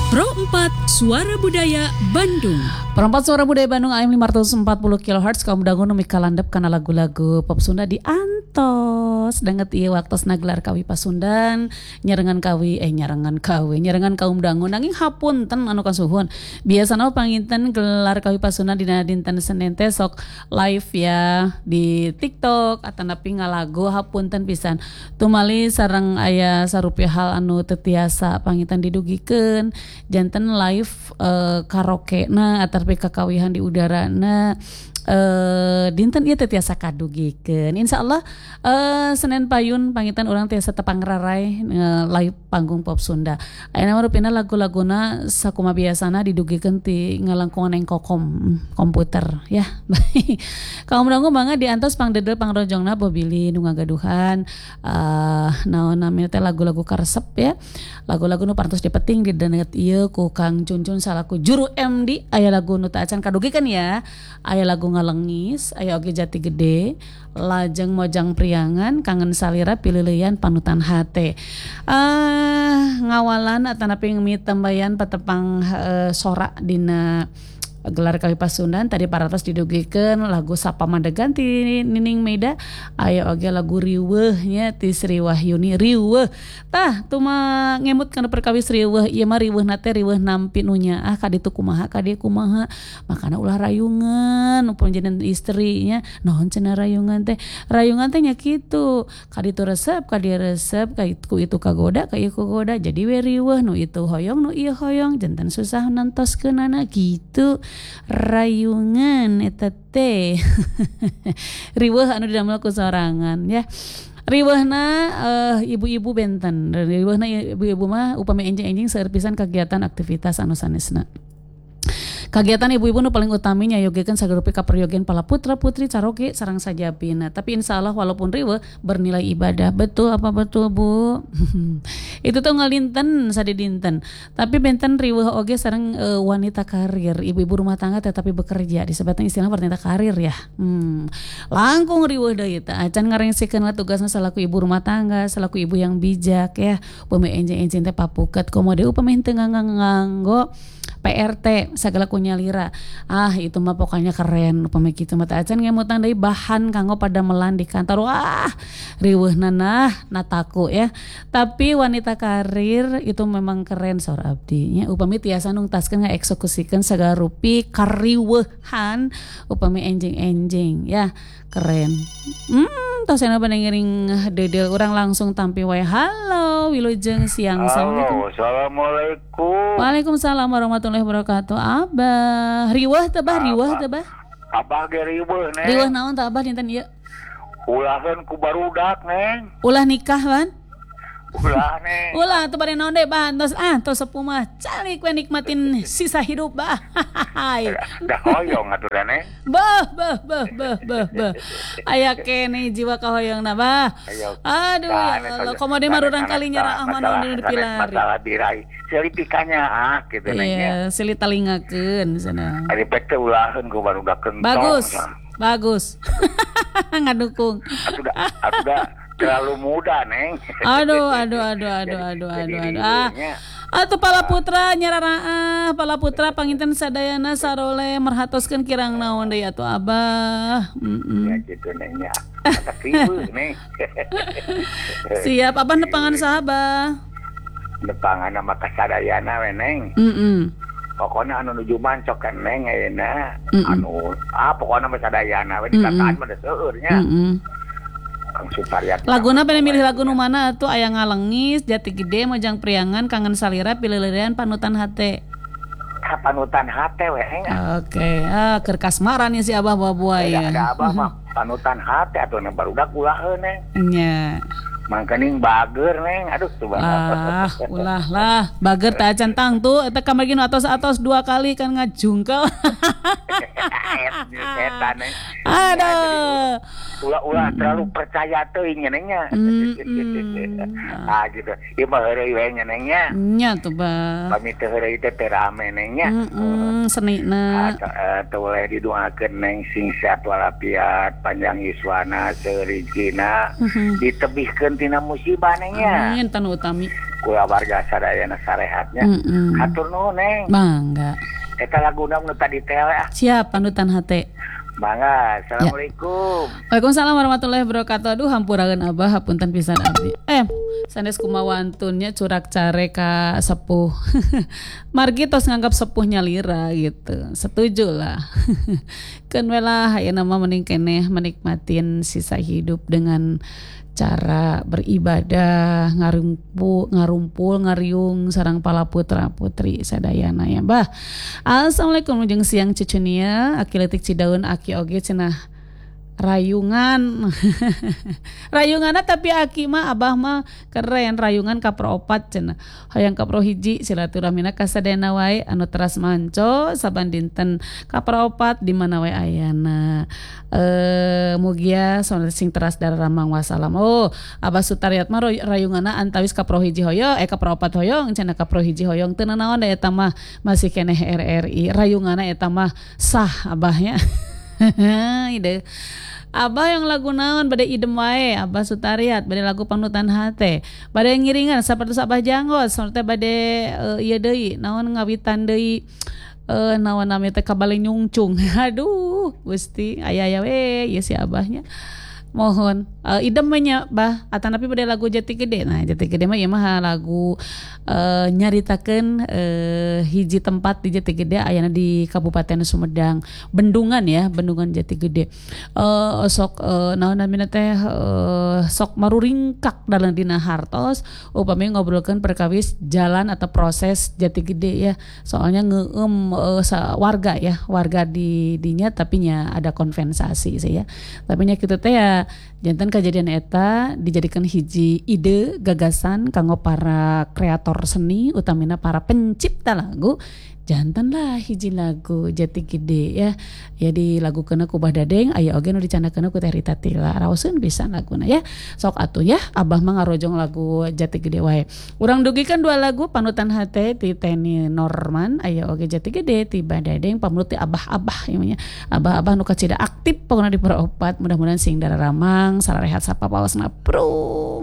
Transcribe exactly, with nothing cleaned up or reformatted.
Pro empat Suara Budaya Bandung. Pro empat Suara Budaya Bandung A M lima ratus empat puluh kilohertz kaum dangu nu mikalandep kana lagu-lagu pop Sunda diantos danget ieu waktosna gelar kawi Pasundan nyarengan kawi eh nyarengan kawi nyarengan kaum dangu nanging hapunten anu kasuhun biasana panginten gelar kawi Pasundan dina dinten Senin teh sok live ya di TikTok atanapi ngalagu hapunten pisan tumali sareng aya sarupiah hal anu teu tiasa panginten didugikeun janten live uh, karaoke na atarpi kakawihan di udara na uh, dinten ieu teu tiasa kadugikeun insyaallah uh, Senin payun pangitan urang tiasa tepang rarai uh, live panggung pop Sunda ayeuna rupina lagu-laguna sakumaha biasana didugikeun ti ngalangkungan eng kokom komputer ya kaum dangu mangga diantos pangdedel pangrojongna bobili nu ngagaduhan uh, naon namanya teh lagu-lagu karesep ya lagu-lagu nu parantos dipeting di danet ieu ku Kang Cuncun salaku juru M D aya lagu nu teu acan kadugikeun ya aya lagu ngalengis aya oge Jati Gede lajeng Mojang Priangan kangen salira pileuleyan panutan hate uh, ngawalan atanapi mitembayan patepang uh, sora dina gelar kawi Pasundan tadi paratos didugikeun lagu Sapa Mandegan ti Nining Meida aya oge lagu Riweuh nya ti Sri Wahyuni Riweuh tah tuma ngemut kana perkawis riweuh ieu mah riweuhna teh riweuh nampi nu nyaah ka ditu kumaha ka dieu kumaha makana ulah rayungan upun jenengan istri nya naon cenah rayungan teh rayungan teh nya kitu ka ditu resep ka dieu resep ka itu itu kagoda ka ieu kagoda jadi we riweuh nu itu hoyong nu ieu hoyong janten susah nantoskeunana gitu rayungan eta teh riweuh anu didamel ku sorangan ya riweuhna uh, ibu-ibu benten riweuhna ibu-ibu mah upami enjing-enjing seueur pisan kagiatan aktivitas anu sanesna kagiatan ibu-ibu nu paling utami nyayogekeun sagarupi kaperyogeun pala putra-putri caroge sareng sajabina tapi insyaallah walaupun riweuh bernilai ibadah betul apa betul Bu itu tuh ngalinten sadi dinten tapi benten riweuh oge sareng e, wanita karir ibu-ibu rumah tangga tetapi bekerja disebutna istilah wanita karir ya hmm. langkung riweuh deui teh acan ngarengsikeun tugasna salaku ibu rumah tangga salaku ibu yang bijak ya upami enjing-enjing teh papuket komo deui upami teu nganggo P R T segala kunyalira ah itu mah pokoknya keren upami kitu mah acan ngemutan deui bahan kanggo padamelan di kantor wah riweuhna nah nataku ya tapi wanita karir itu memang keren saur abdi nya upami tiasa nungtaskeun ngaeksekusikeun sagala rupi kariweuhan upami enjing-enjing ya keren hmm tos cenah ngiring dedel urang langsung tampi wae halo wilujeng siang assalamualaikum assalamualaikum waalaikumsalam warahmatullahi wabarakatuh abah riweuh teh bah riweuh teh bah abah ge riweuh neng riweuh naon teh abah dinten ieu ulaheun ku barudak neng ulah nikah ban ulah neng ulah teu bade naon deui bah tos ah tos sepuh mah calik we nikmatin sisa hidup bah da hoyong atuh neng bah bah bah bah bah bah aya keneh jiwa kahoyongna bah aduh ya Allah komo deui mah urang kali nyarah mah naon dinu dipilari masalah diraih selipikannya ah gitu neng iya seli talingakeun cenah ari pek teh ulaheun ku barudak kentong bagus bagus ngadukung atuh da atuh da terlalu muda neng aduh aduh aduh aduh aduh aduh aduh ah atuh pala putra nyararaah pala putra panginten sadayana sarole merhatoskeun kirang naon deui atuh abah ya gitu neng nya tapi neng siap abah nepangan sahabah nepangan nama kasadayana we neng heeh pokona anu nuju mancok kan neng ayeuna anu ah pokona mah sadayana we dikataan mah seueur nya heeh Kang Supariat laguna pengen milih lagu nu mana tuh aya ngalengis Jati Gede Mojang Priangan kangen salira pileulean panutan hate ah, panutan hate we oke okay. ah keur kasmaran ya si abah buah-buah ya ada abah mah panutan hate atuh nu barudak ulaheun neng nya mangkening bager neng aduh tuh ah ulah lah bager teh acan tang tuh eta kamari nu atos-atos dua kali kan ngajungkel setan neng aduh ulah-ulah terlalu percaya teuing nyenengnya ah gitu ieu mah heureuy we nyenengnya nya tuh bah pami teu heureuy teh teu rame nengnya heeh senina teu boleh didoakeun neng sing sehat walafiat panjang yuswana seureuzina ditebihkeun tina musibah nengnya. Amin tanu utami. Kula warga sadayana sarehatnya. Hatur nuhun neng. Mangga. Eta laguna nu tadi teh ah. Siap panutan hate. Mangga, assalamualaikum. Ya. Waalaikumsalam warahmatullahi wabarakatuh. Aduh hampurakeun abah hapunten pisan abdi. Eh, sanes kumaha wantunnya curak care ka sepuh. Margi tos nganggap sepuhnya lira gitu. Setuju lah. Keun we lah aya nama mending keneh menikmatin sisa hidup dengan cara beribadah, ngarumpul, ngarumpul, ngariung sareng pala putra putri sadayana ya bah. Assalamualaikum jeung siang cucunia, aki leutik Cidaun aki oge cenah rayungan. Rayunganna tapi aki mah abah mah keren rayungan kapro opat cenah. Hayang kapro hiji silaturahmina ka sadayana wae anu teras manco saban dinten kapro opat di mana wae ayana. Eh mugia soalnya sing teras daramang wasalam. Oh, Abah Sutariat mah rayunganna antawis kapro hiji hoyong eh kapro opat hoyong cenah kapro hiji hoyong teu naon da eta mah masih keneh R R I. Rayunganna eta mah sah abahnya. Ide Abah yang lagu naon bade idem wae Abah Sutariat bade lagu panutan hate bade ngiringan sapertos Abah Janggot saperti bade uh, ieu deui naon ngawitan deui uh, naon nami teh kabale nyungcung. Aduh Gusti aya-aya we ieu si abahnya mohon uh, idem nya bah atanapi bade lagu Jati Gede. Nah Jati Gede mah ieu mah lagu uh, nyaritakeun uh, hiji tempat di Jati Gede ayana di Kabupaten Sumedang, Bendungan ya, Bendungan Jati Gede. Uh, sok uh, naon namina teh uh, sok maruringkak dalam dina hartos upami ngobrolkeun perkawis jalan atau proses Jati Gede ya. Soalnya ngeueum uh, warga ya, warga di dinya tapi nya ada kompensasi sih ya. Tapi nya kitu teh ya jantan kejadian eta dijadikan hiji ide gagasan kanggo para kreator seni utamina para pencipta lagu jantan lah hiji lagu Jati Gede ya ya di lagu kena ku Bah Dadeng aya oge nu dicanakeun ku Teh Rita Tila raoseun bisa laguna ya sok atuh ya abah mah ngarojong lagu Jati Gede wae urang dugikeun dua lagu panutan hate ti Teni Norman aya oge Jati Gede ti Bah Dadeng pamulut ti abah-abah ieu nya abah-abah nu kacida aktif pokona di Peropat mudah-mudahan sing dararamang sararehat sapapaosna bro.